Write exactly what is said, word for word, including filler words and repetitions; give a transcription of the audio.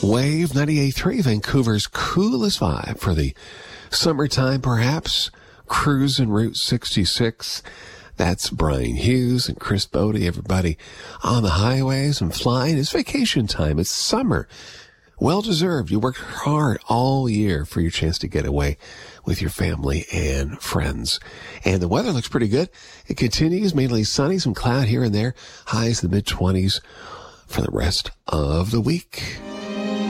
Wave ninety-eight point three, Vancouver's coolest vibe for the summertime, perhaps. Cruising Route sixty-six. That's Brian Hughes and Chris Bodie, everybody on the highways and flying. It's vacation time. It's summer. Well deserved. You worked hard all year for your chance to get away with your family and friends. And the weather looks pretty good. It continues, mainly sunny, some cloud here and there. Highs in the mid twenties for the rest of the week.